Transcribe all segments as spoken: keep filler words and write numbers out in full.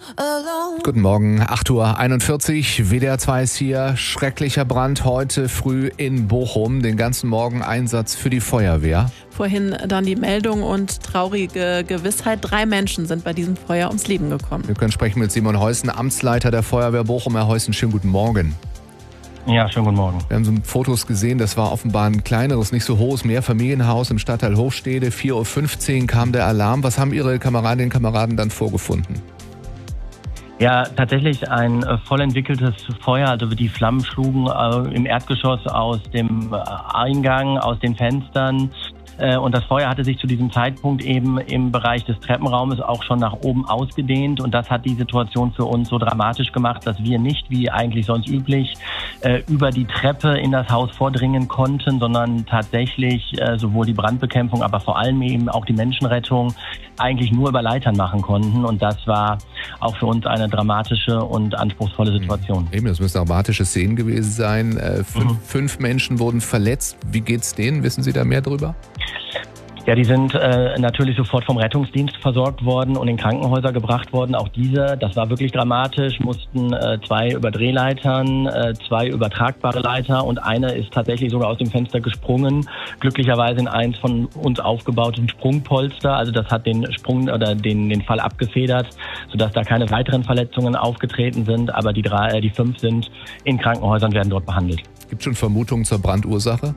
Guten Morgen, acht Uhr einundvierzig, W D R zwei ist hier. Schrecklicher Brand heute früh in Bochum. Den ganzen Morgen Einsatz für die Feuerwehr. Vorhin dann die Meldung und traurige Gewissheit. Drei Menschen sind bei diesem Feuer ums Leben gekommen. Wir können sprechen mit Simon Heußen, Amtsleiter der Feuerwehr Bochum. Herr Heußen, schönen guten Morgen. Ja, schönen guten Morgen. Wir haben so Fotos gesehen, das war offenbar ein kleineres, nicht so hohes Mehrfamilienhaus im Stadtteil Hochstede. vier Uhr fünfzehn kam der Alarm. Was haben Ihre Kameradinnen und Kameraden dann vorgefunden? Ja, tatsächlich ein äh, voll entwickeltes Feuer. Also die Flammen schlugen äh, im Erdgeschoss aus dem äh, Eingang, aus den Fenstern. Äh, und das Feuer hatte sich zu diesem Zeitpunkt eben im Bereich des Treppenraumes auch schon nach oben ausgedehnt. Und das hat die Situation für uns so dramatisch gemacht, dass wir nicht, wie eigentlich sonst üblich, äh, über die Treppe in das Haus vordringen konnten, sondern tatsächlich äh, sowohl die Brandbekämpfung, aber vor allem eben auch die Menschenrettung eigentlich nur über Leitern machen konnten. Und das war auch für uns eine dramatische und anspruchsvolle Situation. Eben, das müssen dramatische Szenen gewesen sein. Äh, fünf, mhm. fünf Menschen wurden verletzt. Wie geht's denen? Wissen Sie da mehr drüber? Ja, die sind äh, natürlich sofort vom Rettungsdienst versorgt worden und in Krankenhäuser gebracht worden. Auch diese, das war wirklich dramatisch, mussten äh, zwei über Drehleitern, äh, zwei übertragbare Leiter und eine ist tatsächlich sogar aus dem Fenster gesprungen. Glücklicherweise in eins von uns aufgebauten Sprungpolster. Also das hat den Sprung oder den, den Fall abgefedert, sodass da keine weiteren Verletzungen aufgetreten sind. Aber die drei, äh, die fünf sind in Krankenhäusern, werden dort behandelt. Gibt es schon Vermutungen zur Brandursache?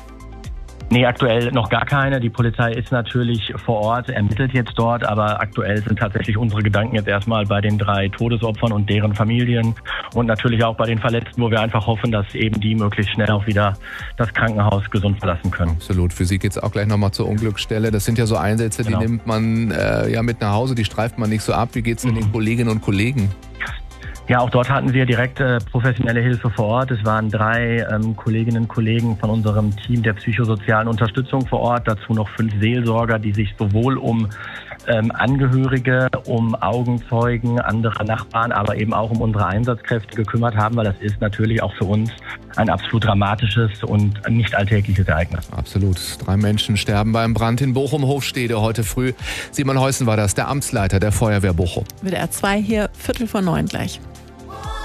Nee, aktuell noch gar keine. Die Polizei ist natürlich vor Ort, ermittelt jetzt dort, aber aktuell sind tatsächlich unsere Gedanken jetzt erstmal bei den drei Todesopfern und deren Familien und natürlich auch bei den Verletzten, wo wir einfach hoffen, dass eben die möglichst schnell auch wieder das Krankenhaus gesund verlassen können. Absolut. Für Sie geht's auch gleich nochmal zur Unglücksstelle. Das sind ja so Einsätze, Genau. Die nimmt man äh, ja mit nach Hause, die streift man nicht so ab. Wie geht's denn mhm. den Kolleginnen und Kollegen? Ja, auch dort hatten wir direkt äh, professionelle Hilfe vor Ort. Es waren drei ähm, Kolleginnen und Kollegen von unserem Team der psychosozialen Unterstützung vor Ort. Dazu noch fünf Seelsorger, die sich sowohl um ähm, Angehörige, um Augenzeugen, andere Nachbarn, aber eben auch um unsere Einsatzkräfte gekümmert haben, weil das ist natürlich auch für uns ein absolut dramatisches und nicht alltägliches Ereignis. Absolut. Drei Menschen sterben beim Brand in Bochum-Hofstede heute früh. Simon Heußen war das, der Amtsleiter der Feuerwehr Bochum. W D R zwei hier, Viertel vor neun gleich.